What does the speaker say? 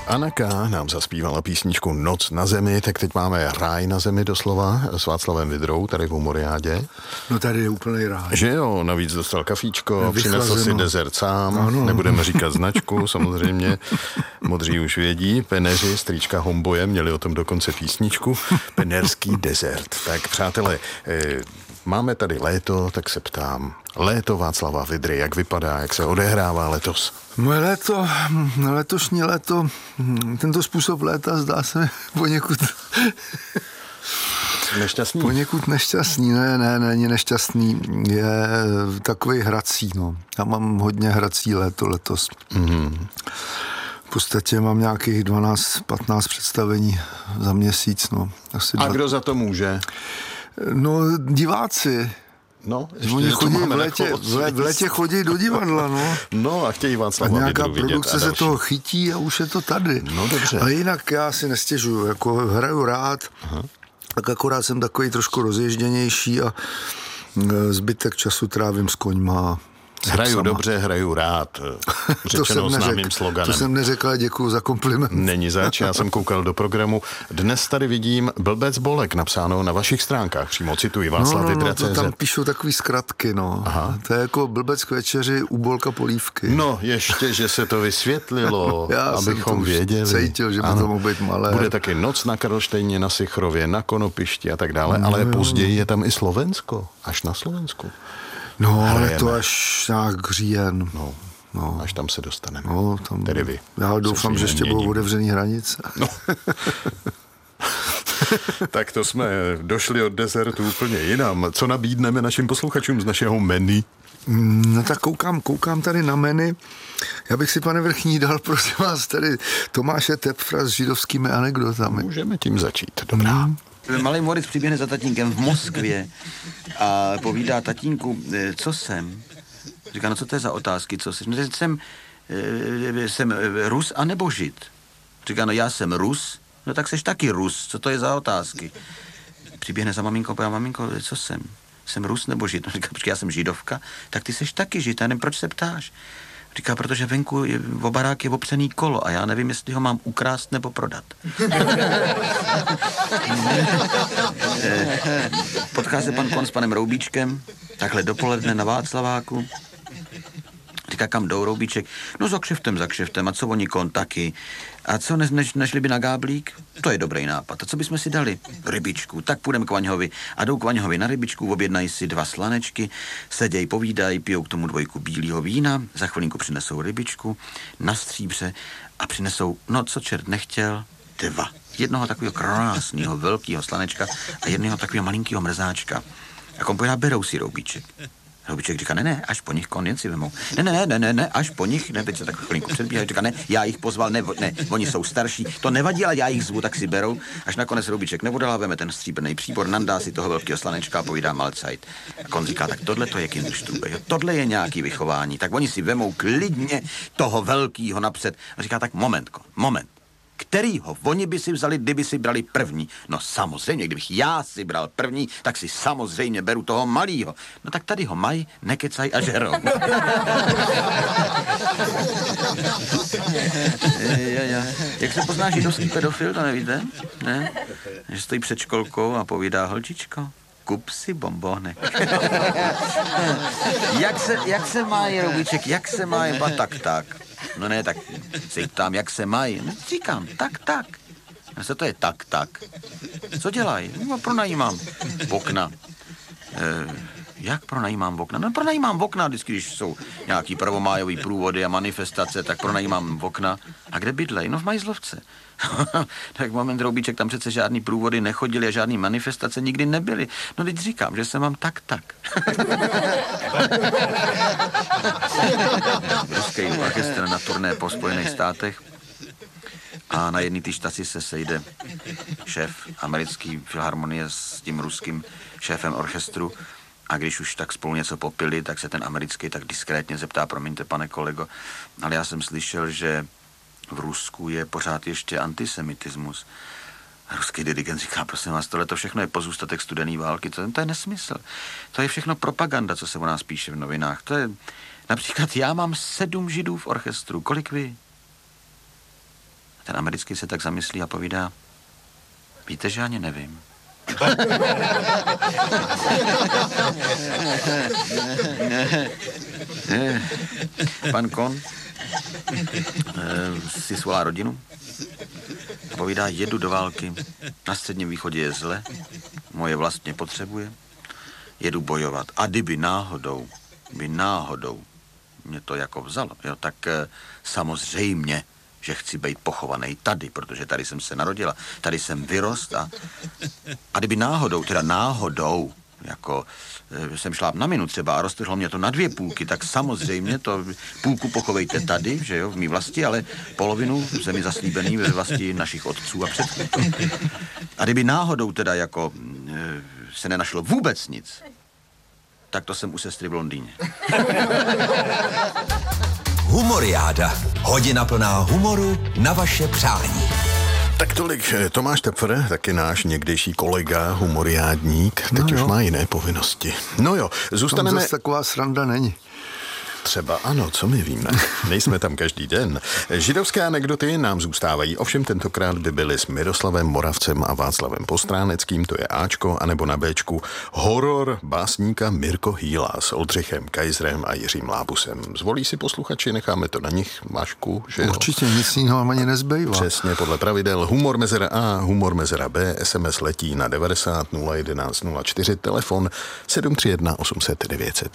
Anna K. nám zaspívala písničku Noc na zemi, tak teď máme ráj na zemi doslova s Václavem Vidrou tady v Humoriádě. No tady je úplný ráj. Že jo, navíc dostal kafíčko, přinesl si dezert sám, ano. Nebudeme říkat značku, samozřejmě, modří už vědí, peneři, strýčka Homboje, měli o tom dokonce písničku, penerský dezert. Tak přátelé, máme tady léto, tak se ptám, léto Václava Vidry, jak vypadá, jak se odehrává letos? Moje letošní léto, tento způsob léta zdá se poněkud... Nešťastný? Poněkud nešťastný, ne, není nešťastný, je takovej hrací, no. Já mám hodně hrací léto letos. Mm-hmm. V podstatě mám nějakých 12-15 představení za měsíc, no. Asi a kdo za to může? No, diváci. No, oni chodí v létě chodí do divadla, no. No a chtějí Václava Vidru vidět. A nějaká produkce se toho chytí a už je to tady. No dobře. Ale jinak já si nestěžuju, jako hraju rád, tak akorát jsem takový trošku rozježděnější a zbytek času trávím s koňma. Hraju dobře, hraju rád. Řečeno známým sloganem. To jsem neřekl, ale děkuju za kompliment. Není zač, já jsem koukal do programu. Dnes tady vidím Blbec Bolek napsáno na vašich stránkách. Přímo cituji Václav Vidra.cz. No, tam píšou takový zkratky, no. Aha. To je jako Blbec k večeři, úbolka polívky. No, ještě, že se to vysvětlilo, abychom věděli. Cítil, že by to mohlo být malé. Bude taky noc na Karlštejně, na Sichrově, na Konopišti a tak dále, ale později je tam i Slovensko, až na Slovensku. No, ale to až nějak říjen. No, až tam se dostaneme. No, tam, tedy vy. Já doufám, že ještě budou otevřený hranice. No. Tak to jsme došli od desertu úplně jinam. Co nabídneme našim posluchačům z našeho menu? No tak koukám tady na menu. Já bych si, pane Vrchní, dal, prosím vás, tady Tomáše Tepfra s židovskými anekdotami. Můžeme tím začít, dobrá. Malý Moritz přiběhne za tatínkem v Moskvě a povídá tatínku, co jsem? Říká, no co to je za otázky, co jsi? No, jsem Rus anebo Žid? Říká, no já jsem Rus, no tak seš taky Rus, co to je za otázky? Přiběhne za maminkou, povedá, maminko, co jsem? Jsem Rus nebo Žid? No, říká, počkej, já jsem Židovka, tak ty seš taky Žid, já nevím, proč se ptáš? Říká, protože venku o barák je opřený kolo a já nevím, jestli ho mám ukrást nebo prodat. Potká se pan Kon s panem Roubíčkem, takhle dopoledne na Václaváku. Říká, kam jdou, Roubíček? No za kšeftem, a co oni, Kon, taky. A co, nešli by na Gáblík? To je dobrý nápad. A co bychom si dali? Rybičku. Tak půjdeme k Vaňhovi. A jdou k Vaňhovi na rybičku, objednají si 2 slanečky, sedějí, povídají, pijou k tomu 2 bílého vína, za chvilinku přinesou rybičku na stříbře a přinesou, no co čert nechtěl, 2. Jednoho takového krásného, velkého slanečka a jednoho takového malinkého mrzáčka. A kompovědá, berou si Roubíček. Roubíček říká, ne, až po nich, Kon, jen si vemou. Ne, až po nich, ne, teď se tak chvilinku předbíhají, říká, ne, já jich pozval, ne, oni jsou starší, to nevadí, ale já jich zvu, tak si berou. Až nakonec Roubíček nevodala, veme ten stříbrný příbor, nandá si toho velkého slanečka a povídá Malcajt. A Kon říká, tak tohle to je Kinderstube, tohle je nějaký vychování, tak oni si vemou klidně toho velkého napřed. A říká, tak moment. Kterýho oni by si vzali, kdyby si brali první? No samozřejmě, kdybych já si bral první, tak si samozřejmě beru toho malýho. No tak tady ho mají, nekecaj a žerou. Jak se pozná židovský pedofil, to nevíte? Ne? Že stojí před školkou a povídá, holčičko, kup si bonbónek. jak se mají, Roubíček, jak se mají? Tak. No ne, tak se ptám, jak se mají. No, říkám, tak. A co to je tak? Co dělají? No, pronajímám okna. Jak pronajímám okna? No, pronajímám okna, vždycky, když jsou nějaký prvomájový průvody a manifestace, tak pronajímám okna. A kde bydlej? No v Majzlovce. Tak moment, Roubíček, tam přece žádný průvody nechodily a žádný manifestace nikdy nebyly. No teď říkám, že se mám tak. Ruský orchestr na turné po Spojených státech a na jedné té štaci se sejde šéf americký filharmonie s tím ruským šéfem orchestru a když už tak spolu něco popili, tak se ten americký tak diskrétně zeptá, promiňte, pane kolego, ale já jsem slyšel, že v Rusku je pořád ještě antisemitismus. Ruský dirigent říká, prosím vás, tohle to všechno je pozůstatek studené války, to je nesmysl. To je všechno propaganda, co se o nás píše v novinách. To je, například já mám 7 židů v orchestru, kolik vy? Ten americký se tak zamyslí a povídá, víte, že ani nevím. Pan Kohn si svolá rodinu a povídá, jedu do války, na Středním východě je zle, moje vlastně potřebuje, jedu bojovat. A kdyby náhodou mě to jako vzalo, jo, tak samozřejmě, že chci být pochovaný tady, protože tady jsem se narodila, tady jsem vyrost a kdyby náhodou, jako jsem šla na minu třeba a roztrhlo mě to na 2 půlky, tak samozřejmě to půlku pochovejte tady, že jo, v mý vlasti, ale polovinu zemi zaslíbený ve vlasti našich otců a předků. A kdyby náhodou teda jako se nenašlo vůbec nic, tak to jsem u sestry v Londýně. Humoriáda. Hodina plná humoru na vaše přání. Tak tolik Tomáš Tepfer, taky náš někdejší kolega, humoriádník, teď už má jiné povinnosti. No jo, zůstaneme... Tam zase taková sranda není. Třeba ano, co my víme. Nejsme tam každý den. Židovské anekdoty nám zůstávají, ovšem tentokrát by byly s Miroslavem Moravcem a Václavem Postráneckým, to je Ačko, anebo na Bčku horor básníka Mirko Hýla s Oldřichem Kajzrem a Jiřím Lábusem. Zvolí si posluchači, necháme to na nich, Mášku, že jo? Určitě, nic jiného ani nezbývá. Přesně, podle pravidel humor mezera A, humor mezera B, SMS letí na 90 011 04, telefon 731 800 900.